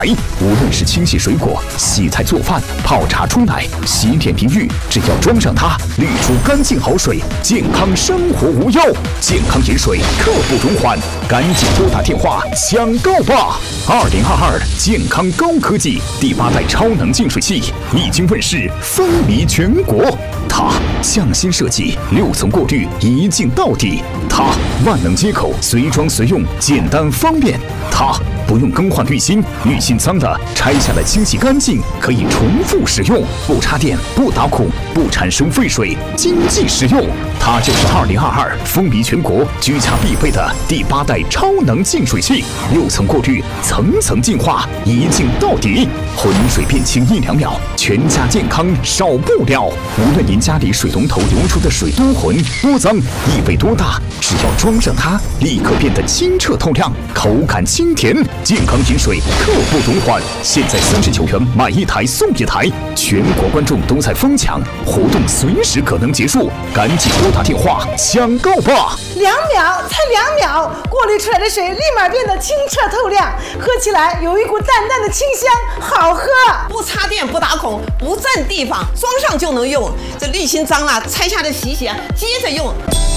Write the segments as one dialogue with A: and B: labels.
A: 无论是清洗水果、洗菜做饭、泡茶冲奶、洗脸淋浴，只要装上它，滤出干净好水，健康生活无忧。健康饮水，刻不容缓，赶紧拨打电话抢购吧！2022健康高科技第8代超能净水器已经问世，风靡全国。它匠心设计，6层过滤，一镜到底。它万能接口，随装随用，简单方便。它不用更换滤芯，滤芯脏的拆下来清洗干净，可以重复使用，不插电，不打孔，不产生废水，经济实用。它就是2022风靡全国、居家必备的第8代超能净水器，6层过滤，层层净化，一镜到底，浑水变清1-2秒，全家健康少不了。无论您家里水龙头流出的水多浑多脏，异味多大，只要装上它，立刻变得清澈透亮，口感清甜，健康饮水刻不容缓。现在39元买1台送1台，全国观众都在疯抢，活动随时可能结束，赶紧拨打电话抢购吧
B: ！2秒，才2秒，过滤出来的水立马变得清澈透亮，喝起来有一股淡淡的清香，好喝。
C: 不插电，不打孔，不占地方，装上就能用。这滤芯脏了，拆下来洗洗，接着用。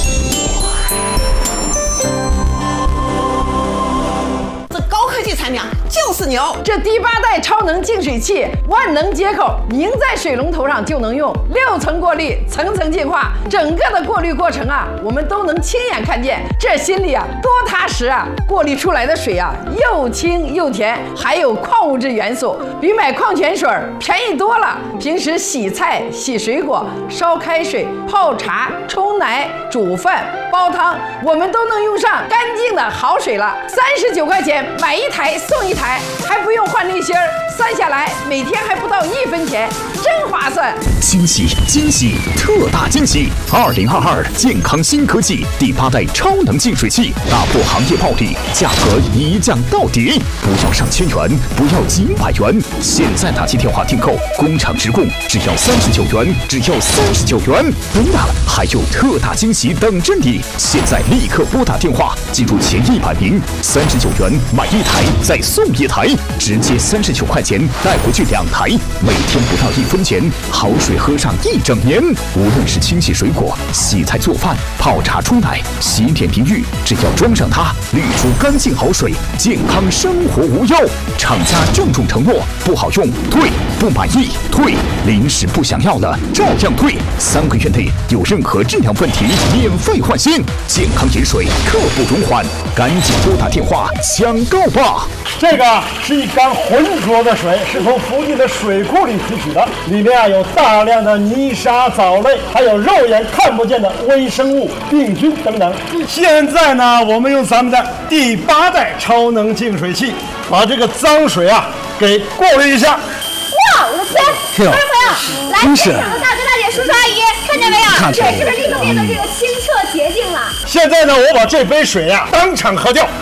C: 高科技产品就是牛！
B: 这第8代超能净水器，万能接口，拧在水龙头上就能用，6层过滤，层层净化，整个的过滤过程啊，我们都能亲眼看见，这心里啊多踏实啊！过滤出来的水啊，又清又甜，还有矿物质元素，比买矿泉水便宜多了。平时洗菜、洗水果、烧开水、泡茶、冲奶、煮饭、煲汤，我们都能用上干净的好水了。39块钱买1台送1台，还不用换滤芯儿，算下来每天还不到1分钱，真划算！
A: 惊喜惊喜，特大惊喜！2022健康新科技第8代超能净水器，打破行业暴利，价格一降到底，不要上千元，不要几百元，现在打起电话订购，工厂直供，只要39元，只要39元。等等，还有特大惊喜等着你！现在立刻拨打电话，进入前100名，39元买1台再送1台，直接39块钱带回去2台，每天不到1分钱，好水喝上1整年。无论是清洗水果、洗菜做饭、泡茶冲奶、洗脸淋浴，只要装上它，滤出干净好水，健康生活无忧。厂家郑重承诺，不好用退，不满意退，临时不想要了照样退，3个月内有任何质量问题免费换新。健康饮水刻不容缓，赶紧拨打电话抢购吧！
D: 这个是一缸浑浊的水，是从附近的水库里提取的，里面有大量的泥沙、藻类，还有肉眼看不见的微生物、病菌等等。现在呢，我们用咱们的第8代超能净水器，把这个脏水啊给过滤一下。
E: 哇，我的天！观众朋友，来现场的大哥大姐、叔叔阿姨，看见没有？水是不是立刻变得这个清澈洁净了？
D: 现在呢，我把这杯水呀当场喝掉。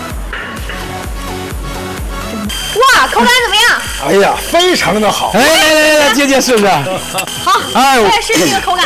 E: 哇，口感怎么样？
D: 哎呀，非常的好！
F: 来，姐姐试试。
E: 好，我也试试这个口感。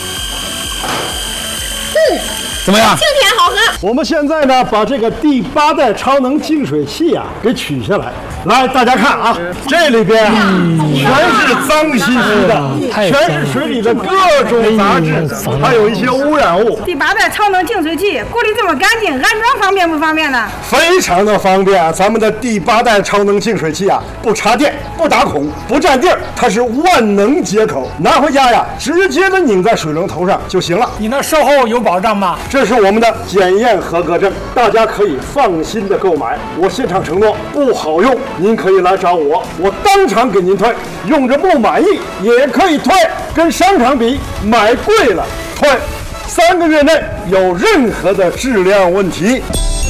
F: 怎么样？
E: 清甜好喝。
D: 我们现在呢，把这个第8代超能净水器啊给取下来。来，大家看啊，这里边全是脏兮兮的，全是水里的各种杂质，还有一些污染物。
B: 第8代超能净水器过滤这么干净，安装方便不方便呢？
D: 非常的方便。咱们的第8代超能净水器啊，不插电，不打孔，不占地儿，它是万能接口，拿回家呀，直接的拧在水龙头上就行了。
F: 你那售后有保障吗？
D: 这是我们的检验合格证，大家可以放心的购买。我现场承诺，不好用您可以来找我，我当场给您退。用着不满意也可以退，跟商场比买贵了退，3个月内有任何的质量问题。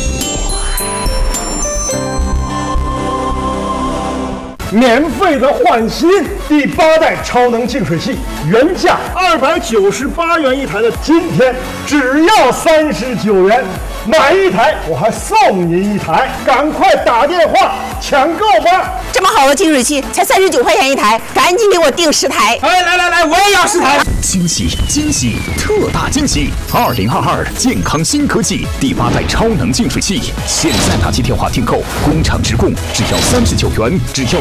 D: 免费的换新第8代超能净水器，原价298元1台的，今天只要39元，买1台我还送您1台，赶快打电话抢购吧！
C: 这么好的净水器才39块钱一台，赶紧给我订10台。
F: 哎，来，我也要10台。
A: 惊喜，特大惊喜！2022健康新科技第8代超能净水器，现在打起电话订购，工厂直供，只要39元，只要